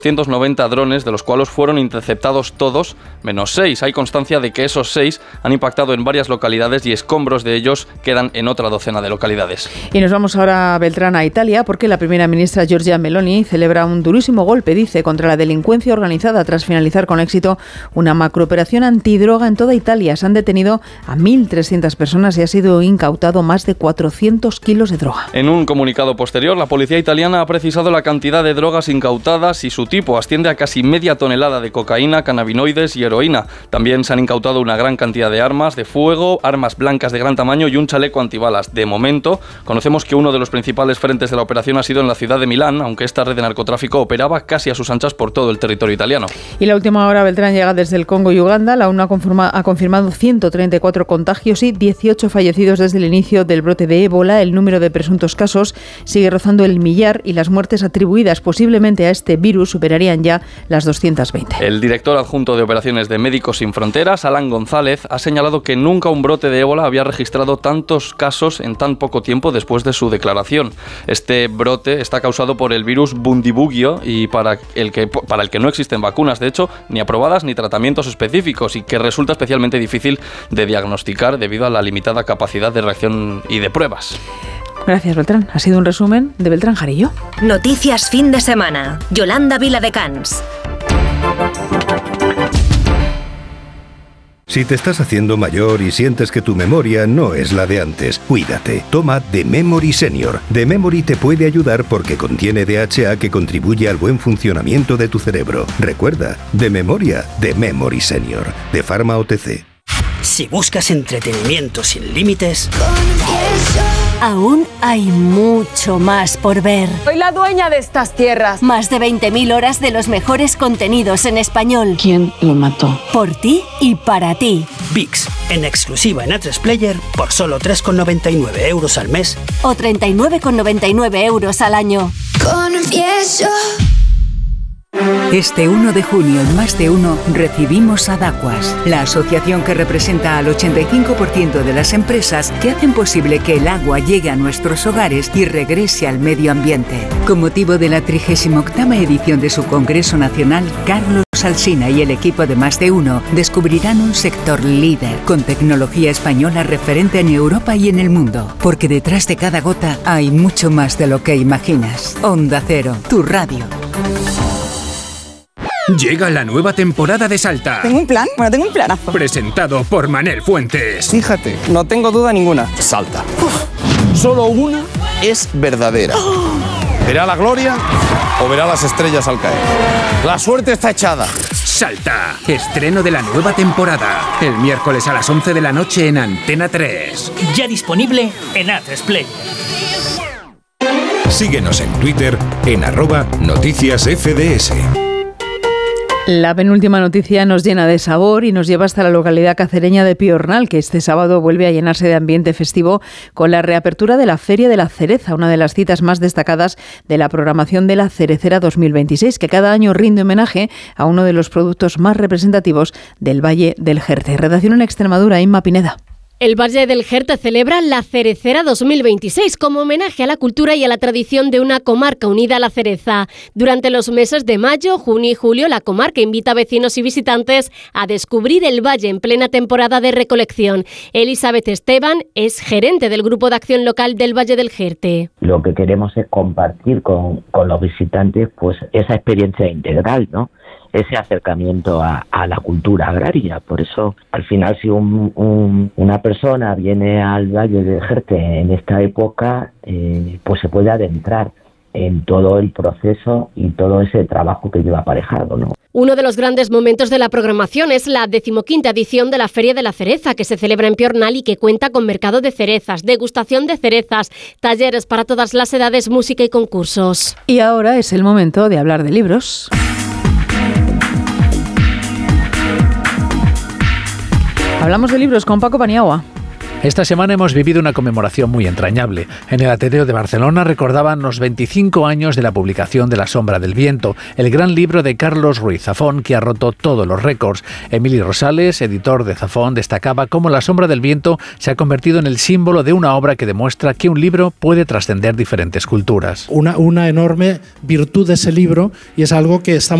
190 drones, de los cuales fueron interceptados todos, menos 6. Hay constancia de que esos 6 han impactado en varias localidades y escombros de ellos quedan en otra docena de localidades. Y nos vamos ahora, Beltrán, a Italia, porque la primera ministra Giorgia Meloni celebra un durísimo golpe, dice, contra la delincuencia organizada tras finalizar con éxito una macrooperación antidroga en toda Italia. Se han detenido a 1.300 personas y ha sido incautado más de 400 kilos de droga. En un comunicado posterior, la policía italiana ha precisado la cantidad de drogas incautadas y su tipo asciende a casi media tonelada de cocaína, cannabinoides y heroína. También se han incautado una gran cantidad de armas de fuego, armas blancas de gran tamaño y un chaleco antibalas. De momento, conocemos que uno de los principales frentes de la operación ha sido en la ciudad de Milán, aunque esta red de narcotráfico operaba casi a sus anchas por todo el territorio italiano. Y la última hora, Beltrán, llega desde el Congo y Uganda. La ONU ha confirmado 134 contagios y 18 fallecidos desde el inicio del brote de ébola. El número de presuntos casos sigue rozando el millar y las muertes atribuidas posiblemente a este virus superarían ya las 220. El director adjunto de operaciones de Médicos Sin Fronteras, Alan González, ha señalado que nunca un brote de ébola había registrado tantos casos en tan poco tiempo después de su declaración. Este brote está causado por el virus Bundibugyo y para el que no existen vacunas, de hecho, ni aprobadas ni tratamientos específicos, y que resulta especialmente difícil de diagnosticar debido a la limitada capacidad de reacción y de pruebas. Gracias, Beltrán. Ha sido un resumen de Beltrán Jarillo. Noticias fin de semana. Yolanda Viladecans. Si te estás haciendo mayor y sientes que tu memoria no es la de antes, cuídate. Toma The Memory Senior. The Memory te puede ayudar porque contiene DHA que contribuye al buen funcionamiento de tu cerebro. Recuerda, de memoria, The Memory Senior. De Pharma OTC. Si buscas entretenimiento sin límites, aún hay mucho más por ver. Soy la dueña de estas tierras. Más de 20.000 horas de los mejores contenidos en español. ¿Quién lo mató? Por ti y para ti. VIX, en exclusiva en A3 Player, por solo 3,99 euros al mes. O 39,99 euros al año. Confieso. Este 1 de junio en Más de Uno recibimos a Dacuas, la asociación que representa al 85% de las empresas que hacen posible que el agua llegue a nuestros hogares y regrese al medio ambiente. Con motivo de la 38ª edición de su Congreso Nacional, Carlos Alsina y el equipo de Más de Uno descubrirán un sector líder con tecnología española referente en Europa y en el mundo, porque detrás de cada gota hay mucho más de lo que imaginas. Onda Cero, tu radio. Llega la nueva temporada de Salta. ¿Tengo un plan? Bueno, tengo un planazo. Presentado por Manel Fuentes. Fíjate, no tengo duda ninguna. Salta. Solo una es verdadera. ¿Verá la gloria o verá las estrellas al caer? La suerte está echada. Salta. Estreno de la nueva temporada. El miércoles a las 11 de la noche en Antena 3. Ya disponible en A3 Player. Síguenos en Twitter en @noticiasfds. La penúltima noticia nos llena de sabor y nos lleva hasta la localidad cacereña de Piornal, que este sábado vuelve a llenarse de ambiente festivo con la reapertura de la Feria de la Cereza, una de las citas más destacadas de la programación de la Cerecera 2026, que cada año rinde homenaje a uno de los productos más representativos del Valle del Jerte. Redacción en Extremadura, Inma Pineda. El Valle del Jerte celebra la Cerecera 2026 como homenaje a la cultura y a la tradición de una comarca unida a la cereza. Durante los meses de mayo, junio y julio, la comarca invita a vecinos y visitantes a descubrir el valle en plena temporada de recolección. Elizabeth Esteban es gerente del Grupo de Acción Local del Valle del Jerte. Lo que queremos es compartir con los visitantes pues esa experiencia integral, ¿no? Ese acercamiento a la cultura agraria. Por eso, al final, si una persona viene al Valle del Jerte en esta época, pues se puede adentrar en todo el proceso y todo ese trabajo que lleva aparejado, ¿no? Uno de los grandes momentos de la programación es la 15ª edición de la Feria de la Cereza, que se celebra en Piornal y que cuenta con mercado de cerezas, degustación de cerezas, talleres para todas las edades, música y concursos. Y ahora es el momento de hablar de libros. Hablamos de libros con Paco Paniagua. Esta semana hemos vivido una conmemoración muy entrañable. En el Ateneo de Barcelona recordaban los 25 años de la publicación de La sombra del viento, el gran libro de Carlos Ruiz Zafón que ha roto todos los récords. Emili Rosales, editor de Zafón, destacaba cómo La sombra del viento se ha convertido en el símbolo de una obra que demuestra que un libro puede trascender diferentes culturas. Una enorme virtud de ese libro, y es algo que estamos